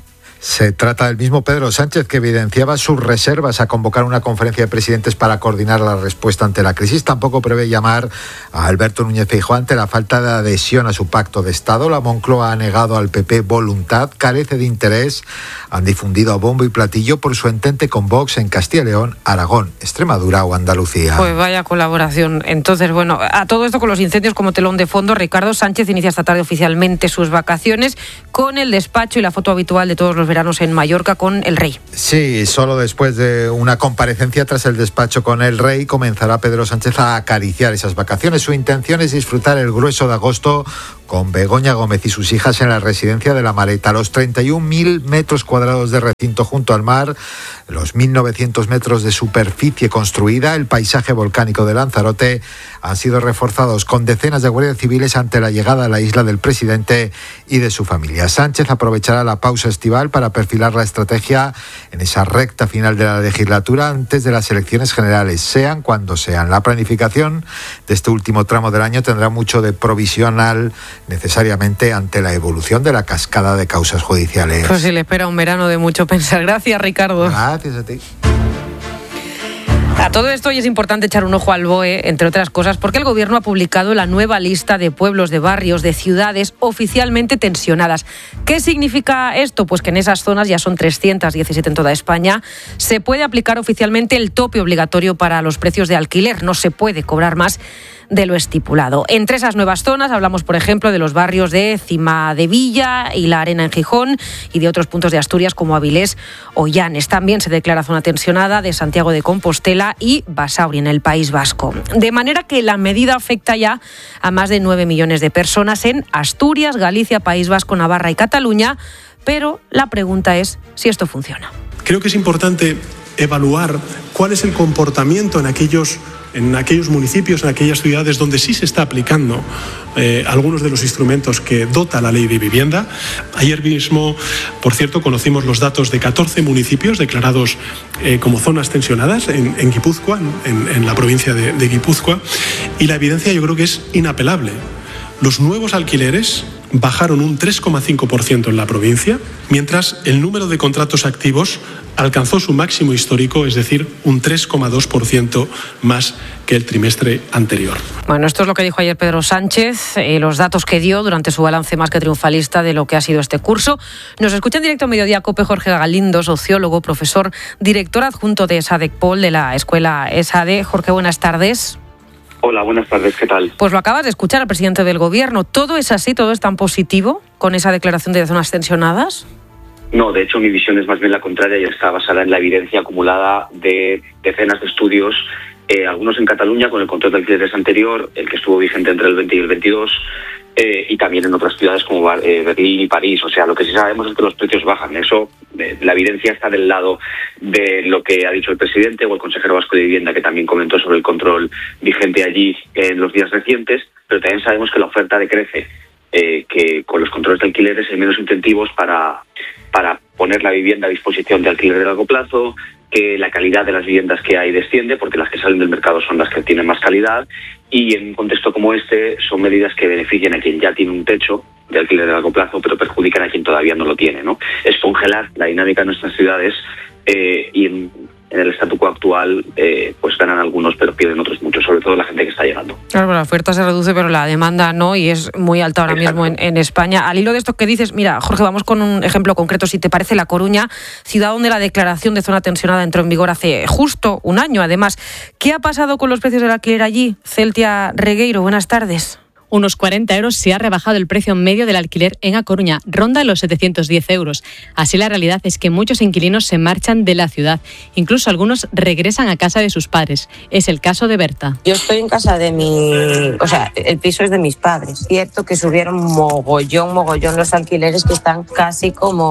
[SPEAKER 9] Se trata del mismo Pedro Sánchez, que evidenciaba sus reservas a convocar una conferencia de presidentes para coordinar la respuesta ante la crisis. Tampoco prevé llamar a Alberto Núñez Feijóo ante la falta de adhesión a su pacto de Estado. La Moncloa ha negado al P P voluntad, carece de interés. Han difundido a bombo y platillo por su entente con Vox en Castilla y León, Aragón, Extremadura o Andalucía.
[SPEAKER 3] Pues vaya colaboración. Entonces, bueno, a todo esto con los incendios como telón de fondo, Ricardo Sánchez inicia esta tarde oficialmente sus vacaciones con el despacho y la foto habitual de todos los veranos en Mallorca con el rey.
[SPEAKER 9] Sí, solo después de una comparecencia tras el despacho con el rey comenzará Pedro Sánchez a acariciar esas vacaciones. Su intención es disfrutar el grueso de agosto con Begoña Gómez y sus hijas en la residencia de La Mareta. Los treinta y un mil metros cuadrados de recinto junto al mar, los mil novecientos metros de superficie construida, el paisaje volcánico de Lanzarote han sido reforzados con decenas de guardias civiles ante la llegada a la isla del presidente y de su familia. Sánchez aprovechará la pausa estival para perfilar la estrategia en esa recta final de la legislatura antes de las elecciones generales, sean cuando sean. La planificación de este último tramo del año tendrá mucho de provisional, necesariamente ante la evolución de la cascada de causas judiciales.
[SPEAKER 3] Pues se le espera un verano de mucho pensar. Gracias, Ricardo.
[SPEAKER 9] Gracias a ti.
[SPEAKER 3] A todo esto hoy es importante echar un ojo al B O E, entre otras cosas, porque el Gobierno ha publicado la nueva lista de pueblos, de barrios, de ciudades oficialmente tensionadas. ¿Qué significa esto? Pues que en esas zonas, ya son trescientas diecisiete en toda España, se puede aplicar oficialmente el tope obligatorio para los precios de alquiler. No se puede cobrar más de lo estipulado. Entre esas nuevas zonas hablamos, por ejemplo, de los barrios de Cimadevilla y La Arena en Gijón y de otros puntos de Asturias como Avilés o Llanes. También se declara zona tensionada de Santiago de Compostela y Basauri en el País Vasco. De manera que la medida afecta ya a más de nueve millones de personas en Asturias, Galicia, País Vasco, Navarra y Cataluña, pero la pregunta es si esto funciona.
[SPEAKER 10] Creo que es importante evaluar cuál es el comportamiento en aquellos en aquellos municipios, en aquellas ciudades donde sí se está aplicando eh, algunos de los instrumentos que dota la ley de vivienda. Ayer mismo, por cierto, conocimos los datos de catorce municipios declarados eh, como zonas tensionadas en, en Guipúzcoa, en, en la provincia de, de Guipúzcoa, y la evidencia yo creo que es inapelable. Los nuevos alquileres bajaron un tres coma cinco por ciento en la provincia, mientras el número de contratos activos alcanzó su máximo histórico, es decir, un tres coma dos por ciento más que el trimestre anterior.
[SPEAKER 3] Bueno, esto es lo que dijo ayer Pedro Sánchez, eh, los datos que dio durante su balance más que triunfalista de lo que ha sido este curso. Nos escucha en directo en Mediodía COPE Jorge Galindo, sociólogo, profesor, director adjunto de ESADECPOL, de la escuela ESADE. Jorge, buenas tardes.
[SPEAKER 12] Hola, buenas tardes, ¿qué tal?
[SPEAKER 3] Pues lo acabas de escuchar al presidente del Gobierno. ¿Todo es así? ¿Todo es tan positivo con esa declaración de zonas tensionadas?
[SPEAKER 12] No, de hecho mi visión es más bien la contraria y está basada en la evidencia acumulada de decenas de estudios, eh, algunos en Cataluña con el control de alquileres anterior, el que estuvo vigente entre el veinte y el veintidós, eh, y también en otras ciudades como eh, Berlín y París. O sea, lo que sí sabemos es que los precios bajan. Eso, eh, la evidencia está del lado de lo que ha dicho el presidente o el consejero vasco de Vivienda, que también comentó sobre el control vigente allí en los días recientes, pero también sabemos que la oferta decrece, eh, que con los controles de alquileres hay menos incentivos para, para poner la vivienda a disposición de alquiler de largo plazo, que la calidad de las viviendas que hay desciende porque las que salen del mercado son las que tienen más calidad, y en un contexto como este son medidas que benefician a quien ya tiene un techo de alquiler de largo plazo, pero perjudican a quien todavía no lo tiene, ¿no? Es congelar la dinámica de nuestras ciudades eh, y en, en el statu quo actual eh, pues ganan algunos pero pierden otros muchos, sobre todo la gente que está llegando.
[SPEAKER 3] Claro, la oferta se reduce pero la demanda no, y es muy alta ahora Exacto. mismo en, en España. Al hilo de esto que dices, mira, Jorge, vamos con un ejemplo concreto, si te parece. La Coruña, ciudad donde la declaración de zona tensionada entró en vigor hace justo un año. Además, ¿qué ha pasado con los precios del alquiler allí? Celtia Regueiro, buenas tardes.
[SPEAKER 14] Unos cuarenta euros se ha rebajado el precio medio del alquiler en A Coruña, ronda los setecientos diez euros. Así la realidad es que muchos inquilinos se marchan de la ciudad, incluso algunos regresan a casa de sus padres. Es el caso de Berta.
[SPEAKER 15] Yo estoy en casa de mi... o sea, el piso es de mis padres. Cierto que subieron mogollón, mogollón los alquileres, que están casi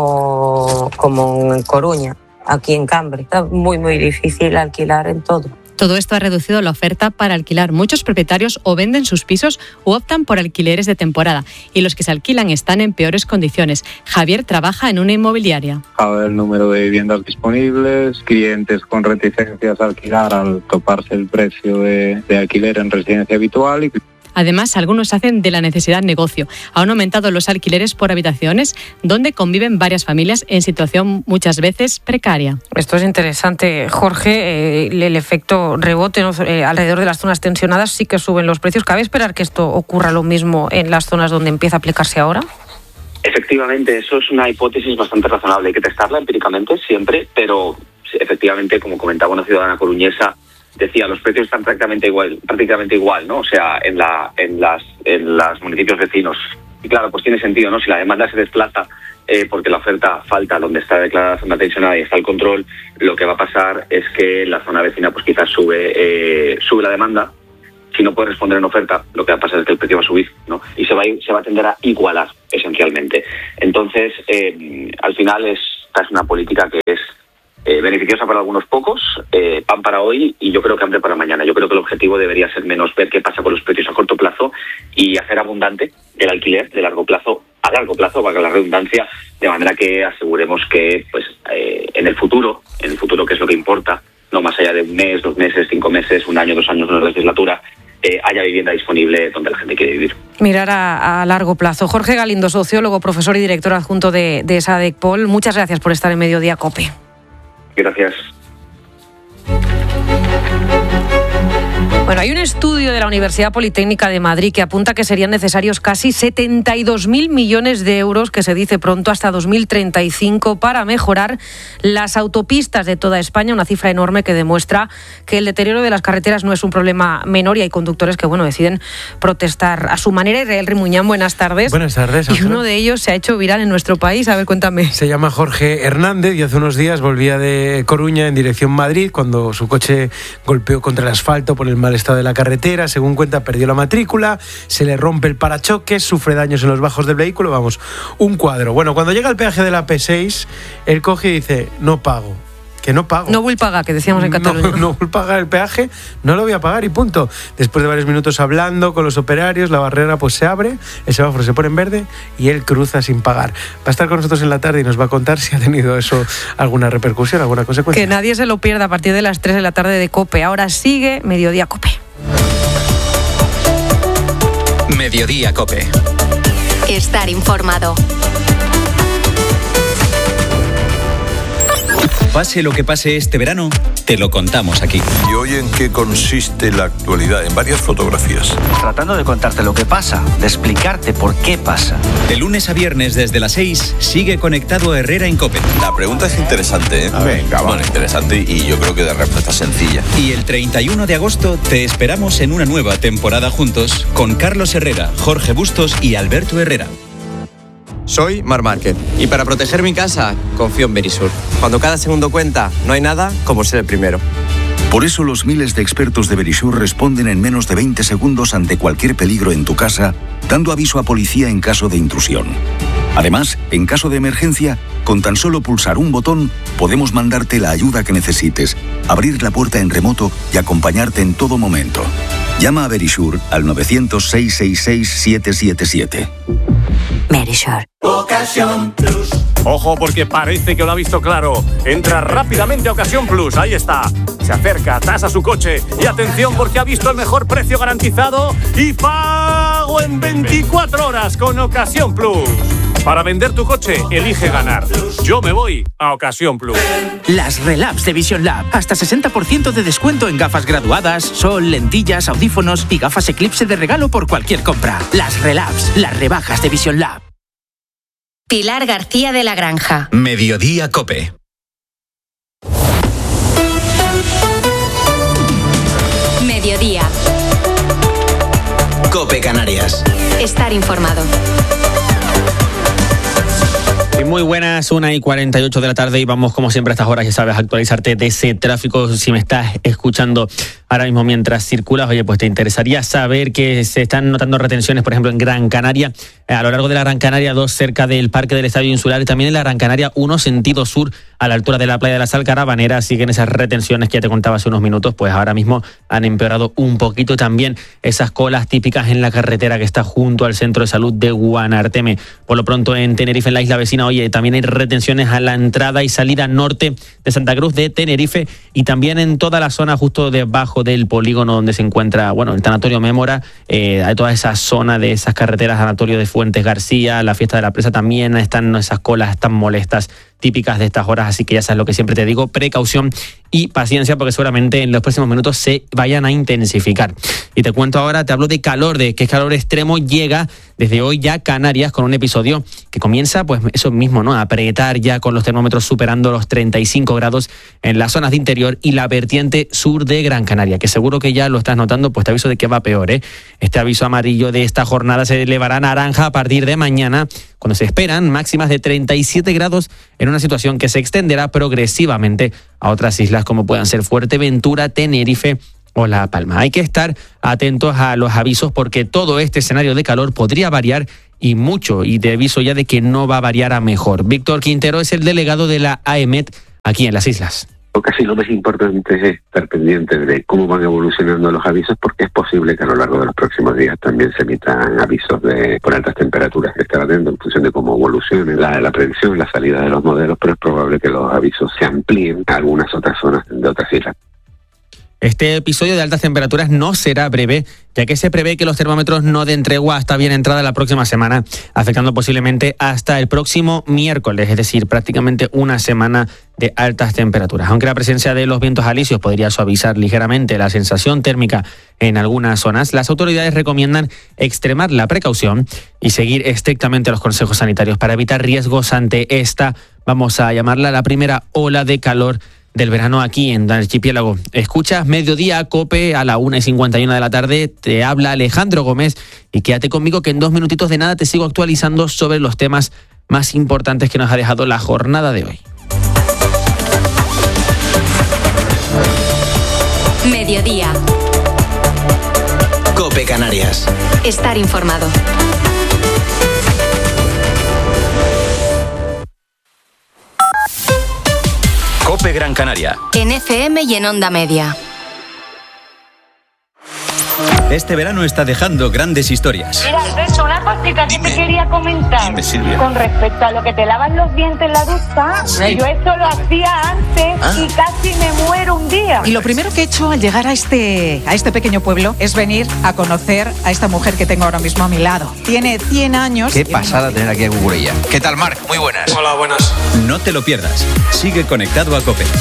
[SPEAKER 15] como, como en Coruña, aquí en Cambre. Está muy, muy difícil alquilar en todo.
[SPEAKER 14] Todo esto ha reducido la oferta para alquilar. Muchos propietarios o venden sus pisos o optan por alquileres de temporada, y los que se alquilan están en peores condiciones. Javier trabaja en una inmobiliaria.
[SPEAKER 17] A ver el número de viviendas disponibles, clientes con reticencias a alquilar al toparse el precio de, de alquiler en residencia habitual. Y...
[SPEAKER 14] Además, algunos hacen de la necesidad negocio. Han aumentado los alquileres por habitaciones, donde conviven varias familias en situación muchas veces precaria.
[SPEAKER 3] Esto es interesante, Jorge. Eh, el efecto rebote, ¿no? eh, alrededor de las zonas tensionadas sí que suben los precios. ¿Cabe esperar que esto ocurra lo mismo en las zonas donde empieza a aplicarse ahora?
[SPEAKER 12] Efectivamente, eso es una hipótesis bastante razonable. Hay que testarla empíricamente siempre, pero efectivamente, como comentaba una ciudadana coruñesa, decía, los precios están prácticamente igual, prácticamente igual, ¿no? O sea, en la, en las, en los municipios vecinos. Y claro, pues tiene sentido, ¿no? Si la demanda se desplaza eh, porque la oferta falta donde está declarada zona tensionada y está el control, lo que va a pasar es que la zona vecina, pues quizás sube, eh, sube la demanda. Si no puede responder en oferta, lo que va a pasar es que el precio va a subir, ¿no? Y se va a, ir, se va a tender a igualar, esencialmente. Entonces, eh, al final, es, esta es una política que es Eh, beneficiosa para algunos pocos, eh, pan para hoy y yo creo que hambre para mañana. Yo creo que el objetivo debería ser menos ver qué pasa con los precios a corto plazo y hacer abundante el alquiler de largo plazo a largo plazo, valga la redundancia, de manera que aseguremos que pues eh, en el futuro, en el futuro que es lo que importa, no más allá de un mes, dos meses, cinco meses, un año, dos años, una legislatura, eh, haya vivienda disponible donde la gente quiere vivir.
[SPEAKER 3] Mirar a, a largo plazo. Jorge Galindo, sociólogo, profesor y director adjunto de, de SADECPOL, muchas gracias por estar en Mediodía COPE.
[SPEAKER 12] Gracias.
[SPEAKER 3] Bueno, hay un estudio de la Universidad Politécnica de Madrid que apunta que serían necesarios casi setenta y dos mil millones de euros, que se dice pronto, hasta dos mil treinta y cinco, para mejorar las autopistas de toda España, una cifra enorme que demuestra que el deterioro de las carreteras no es un problema menor y hay conductores que, bueno, deciden protestar a su manera. Israel Rimuñán, buenas tardes.
[SPEAKER 16] Buenas tardes.
[SPEAKER 3] Y uno de ellos se ha hecho viral en nuestro país. A ver, cuéntame.
[SPEAKER 16] Se llama Jorge Hernández y hace unos días volvía de Coruña en dirección Madrid cuando su coche golpeó contra el asfalto por el mal estado de la carretera. Según cuenta, perdió la matrícula, se le rompe el parachoques, sufre daños en los bajos del vehículo. Vamos, un cuadro. Bueno, cuando llega al peaje de la P seis, él coge y dice, no pago. Que no pago.
[SPEAKER 3] No voy a pagar, que decíamos en Cataluña.
[SPEAKER 16] No, no voy a pagar el peaje, no lo voy a pagar y punto. Después de varios minutos hablando con los operarios, la barrera pues se abre, el semáforo se pone en verde y él cruza sin pagar. Va a estar con nosotros en la tarde y nos va a contar si ha tenido eso alguna repercusión, alguna consecuencia.
[SPEAKER 3] Que nadie se lo pierda a partir de las tres de la tarde de COPE. Ahora sigue Mediodía COPE.
[SPEAKER 6] Mediodía COPE.
[SPEAKER 13] Estar informado.
[SPEAKER 6] Pase lo que pase este verano, te lo contamos aquí.
[SPEAKER 18] ¿Y hoy en qué consiste la actualidad? En varias fotografías.
[SPEAKER 20] Tratando de contarte lo que pasa, de explicarte por qué pasa.
[SPEAKER 6] De lunes a viernes desde las seis, sigue conectado a Herrera en COPE.
[SPEAKER 18] La pregunta es interesante, ¿eh?
[SPEAKER 20] Venga, va.
[SPEAKER 18] Bueno, interesante y yo creo que de respuesta sencilla.
[SPEAKER 6] Y el treinta y uno de agosto te esperamos en una nueva temporada juntos con Carlos Herrera, Jorge Bustos y Alberto Herrera.
[SPEAKER 21] Soy Mar Márquez y para proteger mi casa confío en Verisur. Cuando cada segundo cuenta, no hay nada como ser el primero.
[SPEAKER 22] Por eso los miles de expertos de Verisur responden en menos de veinte segundos ante cualquier peligro en tu casa, dando aviso a policía en caso de intrusión. Además, en caso de emergencia, con tan solo pulsar un botón, podemos mandarte la ayuda que necesites, abrir la puerta en remoto y acompañarte en todo momento. Llama a Verisur al novecientos, seiscientos sesenta y seis, setecientos setenta y siete.
[SPEAKER 13] Verisur.
[SPEAKER 26] Ocasión Plus. Ojo, porque parece que lo ha visto claro. Entra rápidamente a Ocasión Plus, ahí está. Se acerca, tasa su coche y atención porque ha visto el mejor precio garantizado y pago en veinticuatro horas con Ocasión Plus. Para vender tu coche, elige ganar. Yo me voy a Ocasión Plus.
[SPEAKER 27] Las Relabs de Vision Lab. Hasta sesenta por ciento de descuento en gafas graduadas, sol, lentillas, audífonos y gafas Eclipse de regalo por cualquier compra. Las Relabs, las rebajas de Vision Lab.
[SPEAKER 13] Pilar García de la Granja.
[SPEAKER 6] Mediodía COPE.
[SPEAKER 13] Mediodía.
[SPEAKER 6] COPE Canarias.
[SPEAKER 13] Estar informado.
[SPEAKER 11] Y muy buenas, una y cuarenta y ocho de la tarde y vamos como siempre a estas horas, ya sabes, a actualizarte de ese tráfico. Si me estás escuchando ahora mismo mientras circulas, oye, pues te interesaría saber que se están notando retenciones, por ejemplo, en Gran Canaria, eh, a lo largo de la Gran Canaria dos, cerca del Parque del Estadio Insular, y también en la Gran Canaria uno, sentido sur, a la altura de la playa de la Sal Carabanera. Siguen esas retenciones que ya te contaba hace unos minutos, pues ahora mismo han empeorado un poquito. También esas colas típicas en la carretera que está junto al Centro de Salud de Guanarteme. Por lo pronto en Tenerife, en la isla vecina, oye, también hay retenciones a la entrada y salida norte de Santa Cruz de Tenerife y también en toda la zona justo debajo debajo del polígono donde se encuentra, bueno, el tanatorio Mémora, eh, hay toda esa zona de esas carreteras, tanatorio de Fuentes García, la fiesta de la presa también, están esas colas tan molestas típicas de estas horas, así que ya sabes lo que siempre te digo, precaución y paciencia porque seguramente en los próximos minutos se vayan a intensificar. Y te cuento ahora, te hablo de calor, de que calor extremo llega desde hoy ya Canarias con un episodio que comienza, pues eso mismo, ¿no? A apretar ya con los termómetros superando los treinta y cinco grados en las zonas de interior y la vertiente sur de Gran Canaria, que seguro que ya lo estás notando, pues te aviso de que va peor, ¿eh? Este aviso amarillo de esta jornada se elevará a naranja a partir de mañana, cuando se esperan máximas de treinta y siete grados en una situación que se extenderá progresivamente a otras islas como puedan ser Fuerteventura, Tenerife o La Palma. Hay que estar atentos a los avisos porque todo este escenario de calor podría variar y mucho, y te aviso ya de que no va a variar a mejor. Víctor Quintero es el delegado de la A E M E T aquí en las islas.
[SPEAKER 1] Casi lo más importante es estar pendientes de cómo van evolucionando los avisos, porque es posible que a lo largo de los próximos días también se emitan avisos de por altas temperaturas. Estar atento en función de cómo evolucione la, la predicción, la salida de los modelos, pero es probable que los avisos se amplíen a algunas otras zonas de otras islas.
[SPEAKER 11] Este episodio de altas temperaturas no será breve, ya que se prevé que los termómetros no den tregua hasta bien entrada la próxima semana, afectando posiblemente hasta el próximo miércoles, es decir, prácticamente una semana de altas temperaturas. Aunque la presencia de los vientos alisios podría suavizar ligeramente la sensación térmica en algunas zonas, las autoridades recomiendan extremar la precaución y seguir estrictamente los consejos sanitarios para evitar riesgos ante esta, vamos a llamarla la primera ola de calor del verano aquí en el archipiélago. Escuchas Mediodía COPE a la una y cincuenta y una de la tarde. Te habla Alejandro Gómez y quédate conmigo que en dos minutitos de nada te sigo actualizando sobre los temas más importantes que nos ha dejado la jornada de hoy.
[SPEAKER 13] Mediodía.
[SPEAKER 2] COPE Canarias.
[SPEAKER 13] Estar informado.
[SPEAKER 6] COPE Gran Canaria.
[SPEAKER 13] En F M y en Onda Media.
[SPEAKER 6] Este verano está dejando grandes historias.
[SPEAKER 4] Mira, Alberto, una cosita que te quería comentar.
[SPEAKER 6] Dime, Silvia.
[SPEAKER 4] Con respecto a lo que te lavas los dientes en la ducha,
[SPEAKER 7] Sí.
[SPEAKER 4] yo esto lo hacía antes
[SPEAKER 7] Ah.
[SPEAKER 4] y casi me muero un día.
[SPEAKER 7] Y lo primero que he hecho al llegar a este, a este pequeño pueblo es venir a conocer a esta mujer que tengo ahora mismo a mi lado. Tiene cien años.
[SPEAKER 19] Qué pasada tener aquí a Cucurella. ¿Qué tal, Marc? Muy buenas.
[SPEAKER 6] Hola, buenas. No te lo pierdas. Sigue conectado a COPE.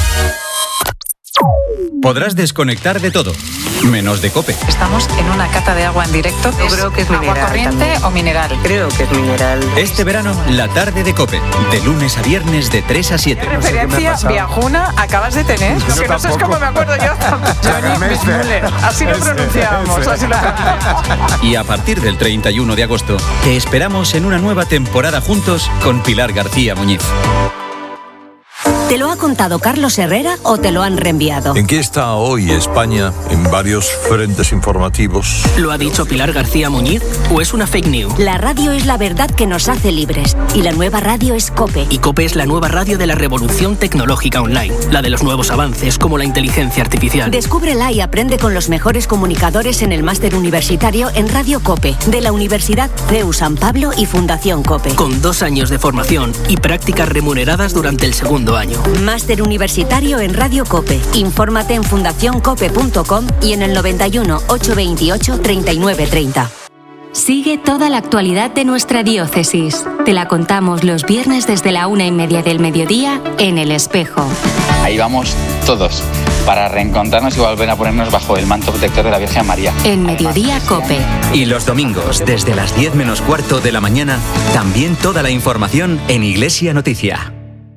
[SPEAKER 6] Podrás desconectar de todo, menos de COPE.
[SPEAKER 7] Estamos en una cata de agua en directo.
[SPEAKER 4] Yo creo que es
[SPEAKER 7] agua
[SPEAKER 4] mineral
[SPEAKER 7] corriente
[SPEAKER 4] también.
[SPEAKER 7] o mineral.
[SPEAKER 4] Creo que es mineral.
[SPEAKER 6] Este verano, la tarde de COPE, de lunes a viernes de tres a siete.
[SPEAKER 7] ¿Qué referencia viajuna acabas de tener? Lo que no sé es cómo me acuerdo yo. Johnny Bismuller. Así lo pronunciamos. Así lo...
[SPEAKER 6] Y a partir del treinta y uno de agosto, te esperamos en una nueva temporada juntos con Pilar García Muñiz.
[SPEAKER 23] ¿Te lo ha contado Carlos Herrera o te lo han reenviado?
[SPEAKER 18] ¿En qué está hoy España en varios frentes informativos?
[SPEAKER 27] ¿Lo ha dicho Pilar García Muñiz o es una fake news?
[SPEAKER 23] La radio es la verdad que nos hace libres y la nueva radio es COPE.
[SPEAKER 27] Y COPE es la nueva radio de la revolución tecnológica online, la de los nuevos avances como la inteligencia artificial.
[SPEAKER 23] Descúbrela y aprende con los mejores comunicadores en el máster universitario en Radio COPE, de la Universidad C E U San Pablo y Fundación COPE.
[SPEAKER 27] Con dos años de formación y prácticas remuneradas durante el segundo año.
[SPEAKER 23] Máster universitario en Radio COPE. Infórmate en fundación cope punto com y en el noventa y uno, ochocientos veintiocho, treinta y nueve treinta.
[SPEAKER 13] Sigue toda la actualidad de nuestra diócesis. Te la contamos los viernes desde la una y media del mediodía en El Espejo.
[SPEAKER 25] Ahí vamos todos, para reencontrarnos y volver a ponernos bajo el manto protector de la Virgen María.
[SPEAKER 13] En Mediodía COPE.
[SPEAKER 28] Y los domingos, desde las diez menos cuarto de la mañana, también toda la información en Iglesia Noticia.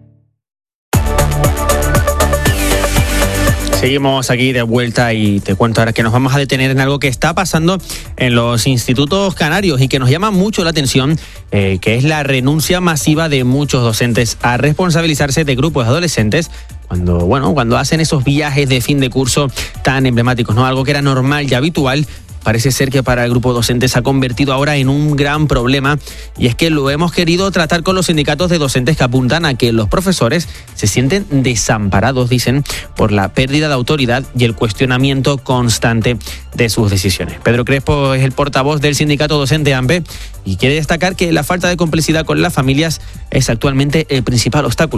[SPEAKER 11] Seguimos aquí de vuelta y te cuento ahora que nos vamos a detener en algo que está pasando en los institutos canarios y que nos llama mucho la atención, eh, que es la renuncia masiva de muchos docentes a responsabilizarse de grupos de adolescentes cuando, bueno, cuando hacen esos viajes de fin de curso tan emblemáticos, ¿no? Algo que era normal y habitual. Parece ser que para el grupo docente se ha convertido ahora en un gran problema, y es que lo hemos querido tratar con los sindicatos de docentes que apuntan a que los profesores se sienten desamparados, dicen, por la pérdida de autoridad y el cuestionamiento constante de sus decisiones. Pedro Crespo es el portavoz del sindicato docente AMPE y quiere destacar que la falta de complicidad con las familias es actualmente el principal obstáculo.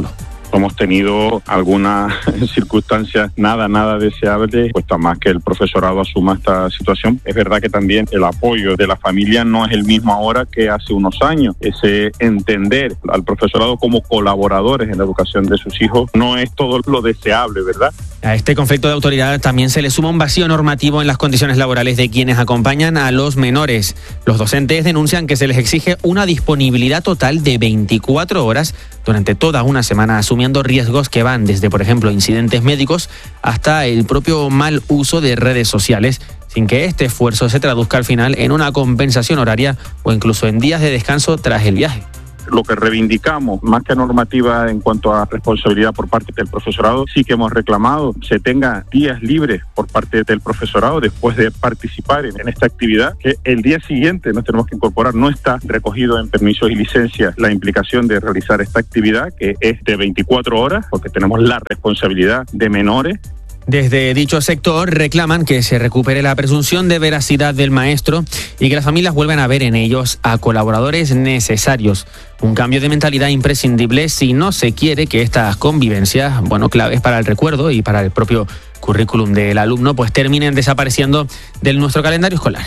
[SPEAKER 2] Hemos tenido algunas circunstancias nada, nada deseables, cuesta más que el profesorado asuma esta situación. Es verdad que también el apoyo de la familia no es el mismo ahora que hace unos años. Ese entender al profesorado como colaboradores en la educación de sus hijos no es todo lo deseable, ¿verdad?
[SPEAKER 11] A este conflicto de autoridad también se le suma un vacío normativo en las condiciones laborales de quienes acompañan a los menores. Los docentes denuncian que se les exige una disponibilidad total de veinticuatro horas durante toda una semana, asumiendo riesgos que van desde, por ejemplo, incidentes médicos hasta el propio mal uso de redes sociales, sin que este esfuerzo se traduzca al final en una compensación horaria o incluso en días de descanso tras el viaje.
[SPEAKER 2] Lo que reivindicamos, más que normativa en cuanto a responsabilidad por parte del profesorado, sí que hemos reclamado se tenga días libres por parte del profesorado después de participar en, en esta actividad, que el día siguiente nos tenemos que incorporar. No está recogido en permisos y licencias la implicación de realizar esta actividad, que es de veinticuatro horas, porque tenemos la responsabilidad de menores.
[SPEAKER 11] Desde dicho sector reclaman que se recupere la presunción de veracidad del maestro y que las familias vuelvan a ver en ellos a colaboradores necesarios. Un cambio de mentalidad imprescindible si no se quiere que estas convivencias, bueno, claves para el recuerdo y para el propio currículum del alumno, pues terminen desapareciendo de nuestro calendario escolar.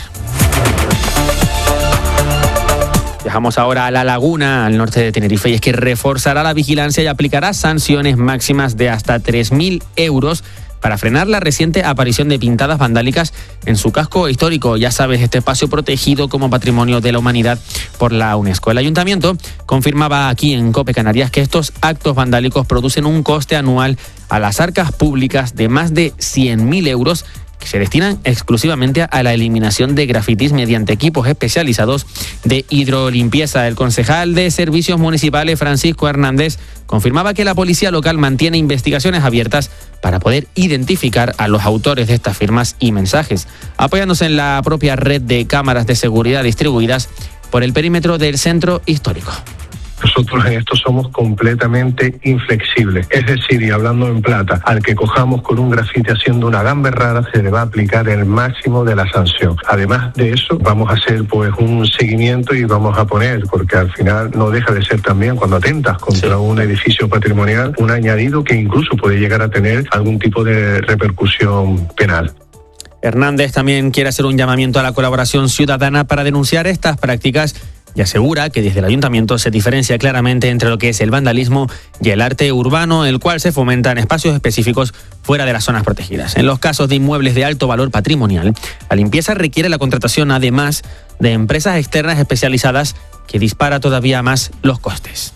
[SPEAKER 11] Viajamos ahora a La Laguna, al norte de Tenerife, y es que reforzará la vigilancia y aplicará sanciones máximas de hasta tres mil euros para frenar la reciente aparición de pintadas vandálicas en su casco histórico. Ya sabes, este espacio protegido como Patrimonio de la Humanidad por la UNESCO. El Ayuntamiento confirmaba aquí en COPE Canarias que estos actos vandálicos producen un coste anual a las arcas públicas de más de cien mil euros que se destinan exclusivamente a la eliminación de grafitis mediante equipos especializados de hidrolimpieza. El concejal de Servicios Municipales, Francisco Hernández, confirmaba que la policía local mantiene investigaciones abiertas para poder identificar a los autores de estas firmas y mensajes, apoyándose en la propia red de cámaras de seguridad distribuidas por el perímetro del centro histórico.
[SPEAKER 5] Nosotros en esto somos completamente inflexibles. Es decir, y hablando en plata, al que cojamos con un grafiti haciendo una gamberrada se le va a aplicar el máximo de la sanción. Además de eso, vamos a hacer pues un seguimiento y vamos a poner, porque al final no deja de ser también, cuando atentas contra sí. un edificio patrimonial, un añadido que incluso puede llegar a tener algún tipo de repercusión penal.
[SPEAKER 11] Hernández también quiere hacer un llamamiento a la colaboración ciudadana para denunciar estas prácticas y asegura que desde el Ayuntamiento se diferencia claramente entre lo que es el vandalismo y el arte urbano, el cual se fomenta en espacios específicos fuera de las zonas protegidas. En los casos de inmuebles de alto valor patrimonial, la limpieza requiere la contratación además de empresas externas especializadas, que dispara todavía más los costes.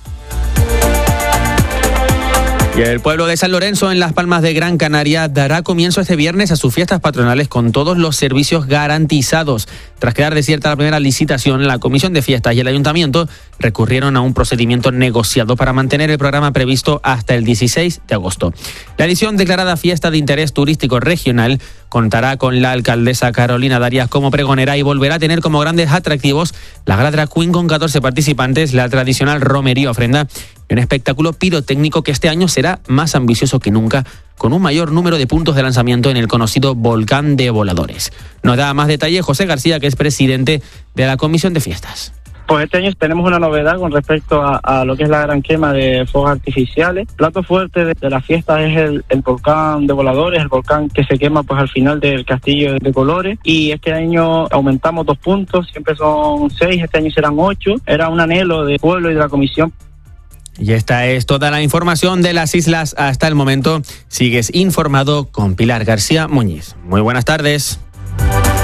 [SPEAKER 11] Y el pueblo de San Lorenzo, en Las Palmas de Gran Canaria, dará comienzo este viernes a sus fiestas patronales con todos los servicios garantizados. Tras quedar desierta la primera licitación, la Comisión de Fiestas y el Ayuntamiento recurrieron a un procedimiento negociado para mantener el programa previsto hasta el dieciséis de agosto. La edición, declarada fiesta de interés turístico regional, contará con la alcaldesa Carolina Darias como pregonera y volverá a tener como grandes atractivos la gala drag queen con catorce participantes, la tradicional romería ofrenda y un espectáculo pirotécnico que este año será más ambicioso que nunca, con un mayor número de puntos de lanzamiento en el conocido Volcán de Voladores. Nos da más detalle José García, que es presidente de la Comisión de Fiestas.
[SPEAKER 8] Pues este año tenemos una novedad con respecto a, a lo que es la gran quema de fuegos artificiales. Plato fuerte de, de la fiesta es el, el volcán de Voladores, el volcán que se quema pues al final del castillo de Colores. Y este año aumentamos dos puntos, siempre son seis, este año serán ocho. Era un anhelo del pueblo y de la comisión.
[SPEAKER 11] Y esta es toda la información de las islas hasta el momento. Sigues informado con Pilar García Muñiz. Muy buenas tardes.